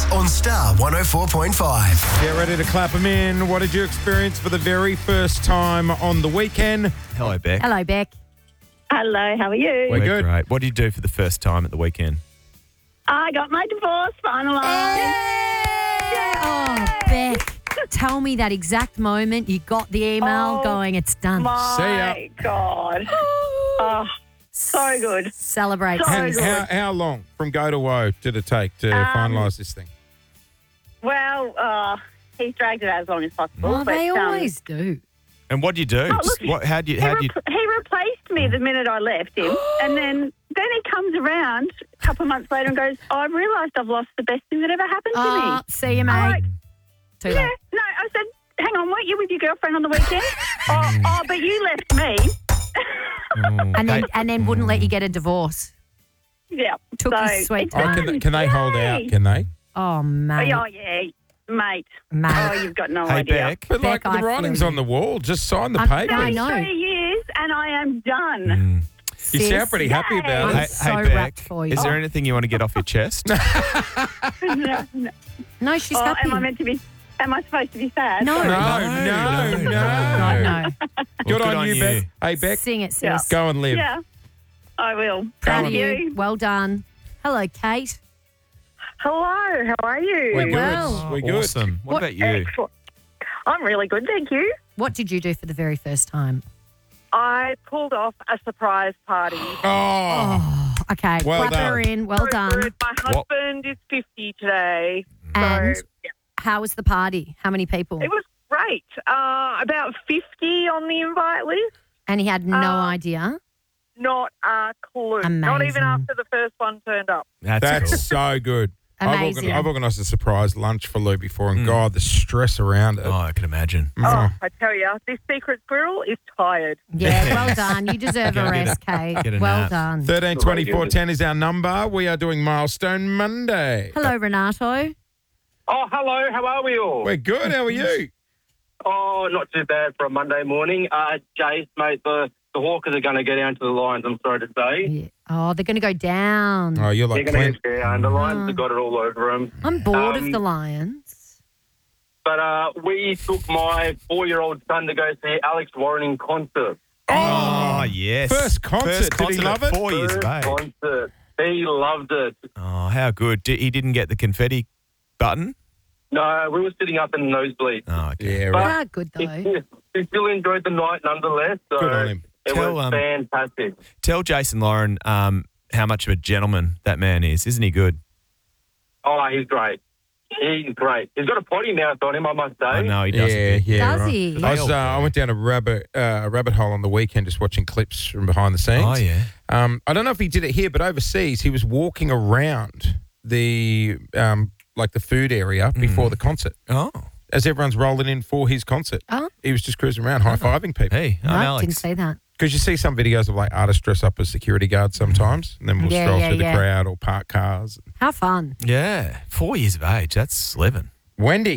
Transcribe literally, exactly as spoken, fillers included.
on Star one oh four point five. Get ready to clap them in. What did you experience for the very first time on the weekend? Hello, Beck. Hello, Beck. Hello, how are you? We're good. Great. What did you do for the first time at the weekend? I got my divorce finalised. Oh, Beck. Tell me that exact moment you got the email Oh, going, it's done. My God. Oh, so good. Celebrate. So And good. how, how long from go to woe did it take to Um, finalise this thing? Well, uh, he's dragged it out as long as possible. Oh, but, they um, always do. And what do you do? Oh, Just look, what, how do you? he, How do you? repl- he replaced me the minute I left him, and then then he comes around a couple of months later and goes, oh, I've realised I've lost the best thing that ever happened to Oh, me. see you, I'm mate. like, Too yeah, late. no, I said, hang on, weren't you with your girlfriend on the weekend? oh, oh, but you left me. And then and then wouldn't let you get a divorce. Yeah. Took so, his sweet it's Oh, time. can, they- can they hold out? Yay. Can they? Oh, Oh, mate. yeah, yeah, mate. Mate. Oh, you've got no Hey, idea. Beck. But like Beck, I the writing's feel on the wall. Just sign the I'm- paper. I Three know. years, and I am done. Mm. You Sis, sound pretty happy about I'm it. Hey, so hey, Beck. wrapped for you. Is there anything you want to get off your chest? no, no. No, she's Oh, happy. am I meant to be? Am I supposed to be sad? No. No, No, no, no, no. God, no. Well, Good on you, Beck. Hey, Beck, Sing it, sis. Yeah. go and live. Yeah, I will. Proud Thank of you. Well done. Hello, Kate. Hello, how are you? We're good. Well. We're good. Awesome. What, What- about you? Excellent. I'm really good, thank you. What did you do for the very first time? I pulled off a surprise party. Oh, Oh, okay. Well Clap her done. in. Well done. My husband is fifty today. And So, yeah. how was the party? How many people? It was great. Uh, about fifty on the invite list. And he had no Uh, idea. Not a clue. Not Amazing. even after the first one turned up. That's, that's cool. so good. I've Amazing. organi- I've organised a surprise lunch for Lou before, and Mm. God, the stress around it. Oh, I can imagine. Mm. Oh, I tell you, this secret squirrel is tired. Yeah, well done. You deserve Go a get rest, a- Kate. get a Well nap. done. thirteen twenty-four ten is our number. We are doing Milestone Monday. Hello, Renato. Oh, hello. How are we all? We're good. How are you? Oh, not too bad for a Monday morning. Uh, Jace, mate, the, the Hawkers are going to go down to the Lions, I'm sorry to say. Yeah. Oh, they're going to go down. Oh, you're They're like going to Clint. go down. The Lions Oh. have got it all over them. I'm bored of Um, the Lions. But uh, we took my four-year-old son to go see Alex Warren in concert. Oh, yes. First concert. Did he concert love at it? Four years of First age. concert. He loved it. Oh, how good. Did, he didn't get the confetti button? No, we were sitting up in the nosebleed. Oh, okay. Yeah, But- right. Ah, good He, though. he still enjoyed the night nonetheless. So Good on him. It Tell, was um, fantastic. Tell Jason Lauren um, how much of a gentleman that man is. Isn't he good? Oh, he's great. He's great. He's got a potty mouth on him, I must say. I know he does. Yeah, yeah. Does right. he? I, was, They uh, all I do. went down a rabbit uh, a rabbit hole on the weekend just watching clips from behind the scenes. Oh, yeah. Um, I don't know if he did it here, but overseas he was walking around the um, like the food area before the concert Oh. as everyone's rolling in for his concert. Oh. He was just cruising around, high fiving people. Hey, I'm No, Alex. didn't say that. Because you see some videos of like artists dress up as security guards sometimes, and then we'll Yeah, stroll yeah, through yeah. the crowd or park cars. How fun. Yeah. Four years of age. That's living. Wendy.